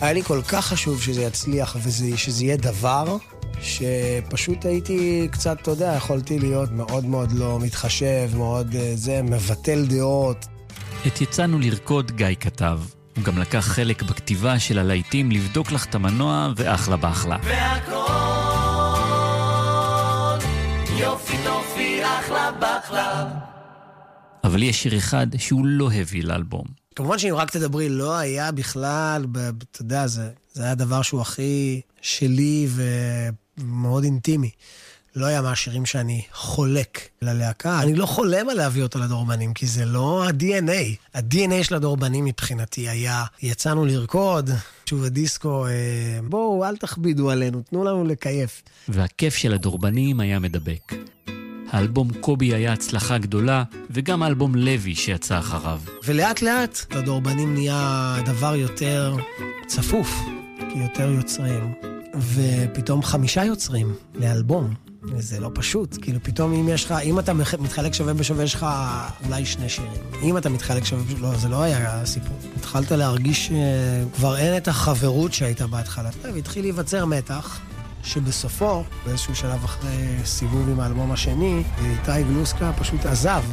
היה לי כל כך חשוב שזה יצליח ושזה יהיה דבר, שפשוט הייתי קצת, אתה יודע, יכולתי להיות מאוד מאוד לא מתחשב, מאוד מבטל דעות. את יצאנו לרקוד גיא כתב. הוא גם לקח חלק בכתיבה של הלהיטים לבדוק לך את המנוע ואחלה באחלה. והכל יופי טופי אחלה באחלה. אבל יש שיר אחד שהוא לא הביא לאלבום. כמובן שאם רק תדברי לא היה בכלל, אתה יודע, זה היה דבר שהוא הכי שלי ומאוד אינטימי. לא היה מהשירים שאני חולק ללהקה. אני לא חולם על להביא אותו לדורבנים, כי זה לא ה-DNA. ה-DNA של הדורבנים מבחינתי היה, יצאנו לרקוד, שוב הדיסקו, בואו, אל תכבידו עלינו, תנו לנו לקייף. והכיף של הדורבנים היה מדבק. האלבום קובי היה הצלחה גדולה, וגם האלבום לוי שיצא אחריו. ולאט לאט הדורבנים נהיה דבר יותר צפוף, כי יותר יוצרים. ופתאום 5 יוצרים לאלבום. זה לא פשוט, כאילו פתאום אם אתה מתחלק שווה בשווה, יש לך אולי 2 שירים. אם אתה מתחלק שווה בשווה, לא, זה לא היה סיפור. התחלת להרגיש כבר אין את החברות שהייתה בהתחלה. והתחיל להיווצר מתח, שבסופו, באיזשהו שלב אחרי סיבוב עם האלבום השני, איתי גלוסקה פשוט עזב.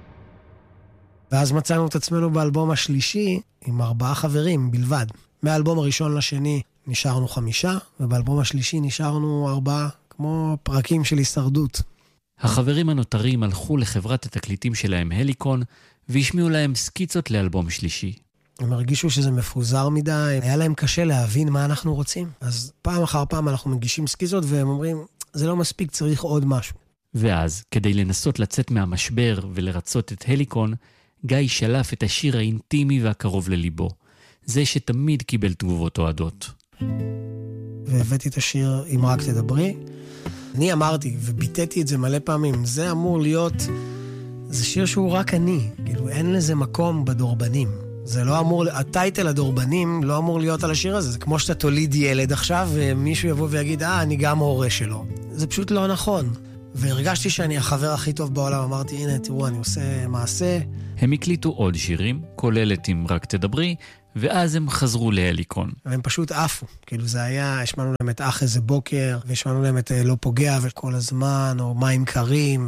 ואז מצאנו את עצמנו באלבום השלישי עם 4 חברים בלבד. מהאלבום הראשון לשני נשארנו 5, ובאלבום השלישי נשארנו 4, כמו פרקים של הישרדות. החברים הנותרים הלכו לחברת התקליטים שלהם הליקון, והשמיעו להם סקיצות לאלבום שלישי. הם הרגישו שזה מפוזר מדי, היה להם קשה להבין מה אנחנו רוצים. אז פעם אחר פעם אנחנו מגישים סקיצות, והם אומרים, זה לא מספיק, צריך עוד משהו. ואז, כדי לנסות לצאת מהמשבר ולרצות את הליקון, גיא שלף את השיר האינטימי והקרוב לליבו. זה שתמיד קיבל תגובות אוהדות. והבאתי את השיר אם רק תדברי. אני אמרתי וביטאתי את זה מלא פעמים, זה אמור להיות, זה שיר שהוא רק אני, כאילו אין לזה מקום בדורבנים. זה לא אמור, הטייטל הדורבנים לא אמור להיות על השיר הזה, זה כמו שאתה תוליד ילד עכשיו ומישהו יבוא ויגיד, אני גם הורה שלו. זה פשוט לא נכון. והרגשתי שאני החבר הכי טוב בעולם, אמרתי, הנה תראו, אני עושה מעשה. הם הקליטו עוד שירים, כוללת אם רק תדברי, ואז הם חזרו להליקון. והם פשוט עפו. כאילו זה היה, השמענו להם את אח איזה בוקר, והשמענו להם את לא פוגע וכל הזמן, או מים קרים,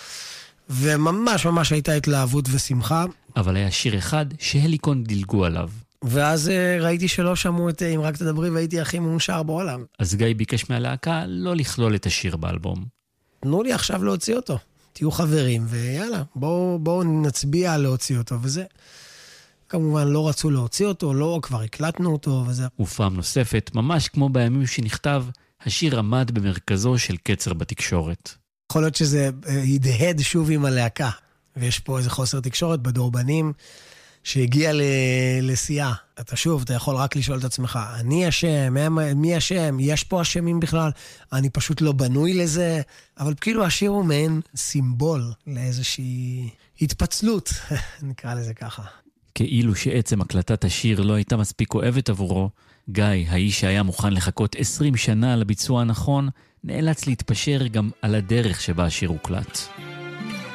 וממש ממש הייתה התלהבות ושמחה. אבל היה שיר אחד שהליקון דילגו עליו. ואז ראיתי שלא שמעו את אם רק תדברי, והייתי הכי מאושר בעולם. אז גיא ביקש מהלהקה לא לכלול את השיר באלבום. תנו לי עכשיו להוציא אותו. תהיו חברים, ויאללה, בואו נצביע להוציא אותו, וזה. כמובן לא רצו להוציא אותו, לא, כבר הקלטנו אותו, וזה. ופעם נוספת, ממש כמו בימים שנכתב, השיר עמד במרכזו של קצר בתקשורת. יכול להיות שזה ידהד שוב עם הלהקה, ויש פה איזה חוסר תקשורת בדורבנים, שהגיע לשיאה. אתה יכול רק לשאול את עצמך, אני אשם, מי אשם, יש פה אשמים בכלל, אני פשוט לא בנוי לזה, אבל כאילו השיר הוא מעין סימבול לאיזושהי התפצלות, נקרא לזה ככה. כאילו שעצם הקלטת השיר לא הייתה מספיק אוהבת עבורו, גיא, האיש שהיה מוכן לחכות 20 שנה לביצוע הנכון, נאלץ להתפשר גם על הדרך שבה השיר הוקלט.